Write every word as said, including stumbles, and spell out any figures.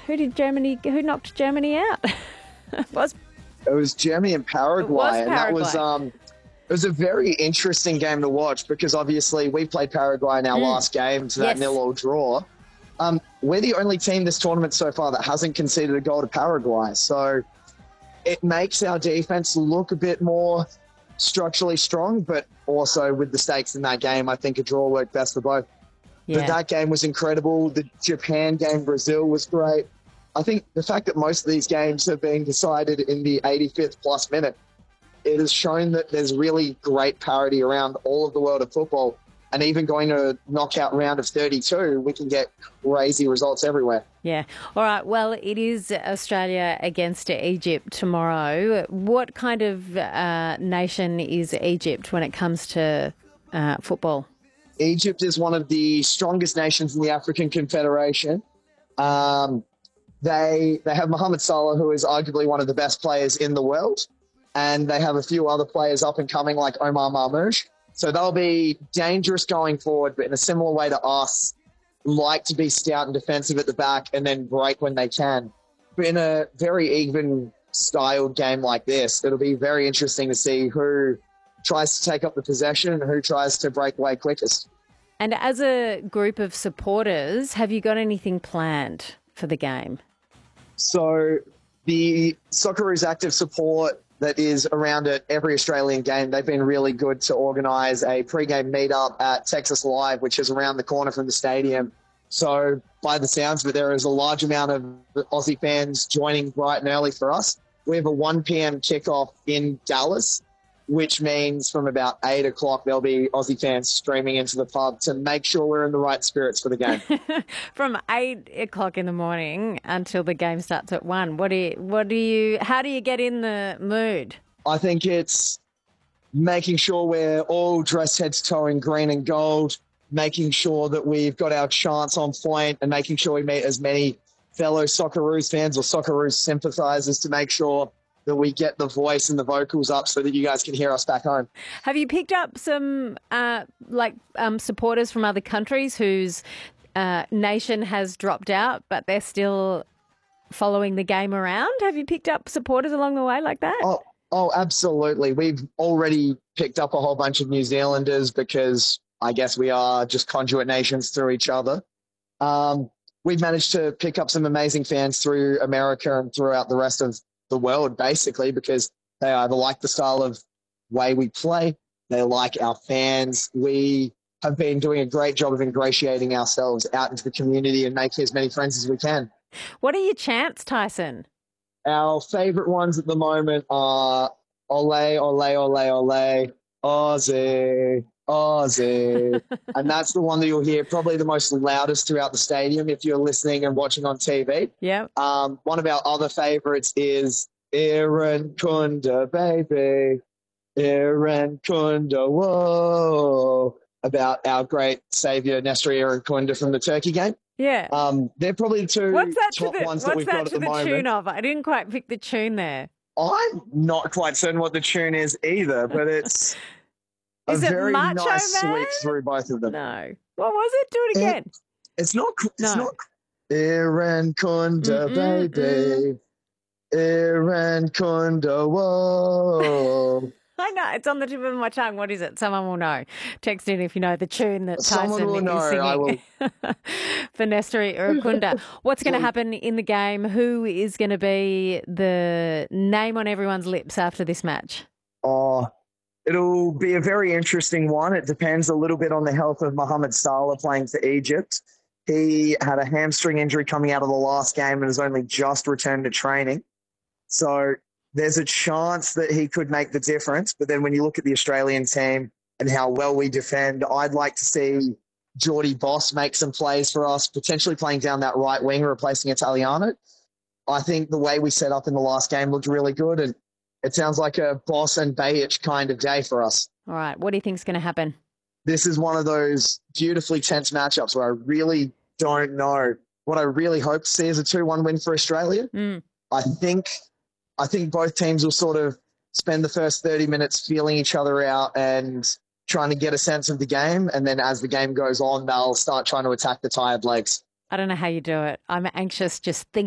Who did Germany, who knocked Germany out? It was It was Germany and Paraguay. It was and that was Paraguay. um, it was a very interesting game to watch because obviously we played Paraguay in our Mm. last game to that Yes. nil-all draw. Um, we're the only team this tournament so far that hasn't conceded a goal to Paraguay. So it makes our defense look a bit more structurally strong, but also with the stakes in that game, I think a draw worked best for both. Yeah. But that game was incredible. The Japan game, Brazil, was great. I think the fact that most of these games have been decided in the eighty-fifth plus minute, it has shown that there's really great parity around all of the world of football. And even going to a knockout round of thirty-two, we can get crazy results everywhere. Yeah. All right. Well, it is Australia against Egypt tomorrow. What kind of uh, nation is Egypt when it comes to uh, football? Egypt is one of the strongest nations in the African Confederation. Um, they they have Mohamed Salah, who is arguably one of the best players in the world, and they have a few other players up and coming like Omar Marmoush. So they'll be dangerous going forward, but in a similar way to us, like to be stout and defensive at the back and then break when they can. But in a very even styled game like this, it'll be very interesting to see who tries to take up the possession and who tries to break away quickest. And as a group of supporters, have you got anything planned for the game? So the Socceroos active support that is around at every Australian game, they've been really good to organise a pre-game meetup at Texas Live, which is around the corner from the stadium. So by the sounds of it, there is a large amount of Aussie fans joining bright and early for us. We have a one p.m. kickoff in Dallas, which means from about eight o'clock, there'll be Aussie fans streaming into the pub to make sure we're in the right spirits for the game. From eight o'clock in the morning until the game starts at one. What do you, what do you, how do you get in the mood? I think it's making sure we're all dressed head to toe in green and gold, making sure that we've got our chants on point and making sure we meet as many fellow Socceroos fans or Socceroos sympathisers to make sure that we get the voice and the vocals up so that you guys can hear us back home. Have you picked up some uh, like um, supporters from other countries whose uh, nation has dropped out, but they're still following the game around? Have you picked up supporters along the way like that? Oh, oh, absolutely. We've already picked up a whole bunch of New Zealanders because I guess we are just conduit nations through each other. Um, we've managed to pick up some amazing fans through America and throughout the rest of the world, basically, because they either like the style of way we play, they like our fans. We have been doing a great job of ingratiating ourselves out into the community and making as many friends as we can. What are your chants, Tyson? Our favourite ones at the moment are Ole, Ole, Ole, Ole, Aussie, Aussie. And that's the one that you'll hear probably the most loudest throughout the stadium if you're listening and watching on T V. Yeah. Um, one of our other favourites is Aaron Kunda, baby. Aaron Kunda, whoa. About our great saviour, Nestor Aaron Kunda from the Turkey game. Yeah. Um, they're probably the two what's that top to the, ones that what's we've that got at to the, the moment. tune of? I didn't quite pick the tune there. I'm not quite certain what the tune is either, but it's a Is it very Macho nice Man? sweep through both of them. No. What was it? Do it It- again. It's not. It's No. not. Aaron Kunda, Mm-mm, baby. Aaron Kunda, whoa. I know. It's on the tip of my tongue. What is it? Someone will know. Text in if you know the tune that Someone Tyson will is know. singing. I will. For Nestor Irukunda. What's going to happen in the game? Who is going to be the name on everyone's lips after this match? Oh, it'll be a very interesting one. It depends a little bit on the health of Mohamed Salah playing for Egypt. He had a hamstring injury coming out of the last game and has only just returned to training. So there's a chance that he could make the difference. But then when you look at the Australian team and how well we defend, I'd like to see Geordie Boss make some plays for us, potentially playing down that right wing, replacing Italiano. I think the way we set up in the last game looked really good, and it sounds like a Boss and Bajic kind of day for us. All right. What do you think's going to happen? This is one of those beautifully tense matchups where I really don't know. What I really hope to see is a two one win for Australia. Mm. I think I think both teams will sort of spend the first thirty minutes feeling each other out and trying to get a sense of the game. And then as the game goes on, they'll start trying to attack the tired legs. I don't know how you do it. I'm anxious just thinking.